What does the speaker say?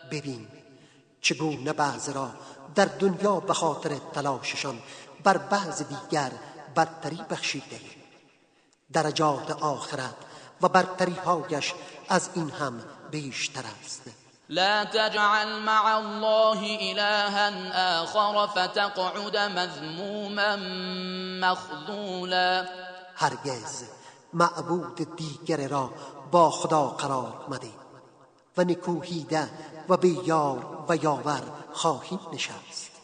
ببین چگونه بعض را در دنیا به خاطر تلاششان بر بعض دیگر برتری بخشیده. درجات آخرت و برتری هایش از این هم بیشتر است. لا تجعل مع الله إلها آخر فتقعد مذموما مخذولا. هرگز معبود دیگر را با خدا قرار مده و نکوهیده و بی یار و یاور خواهی نشست.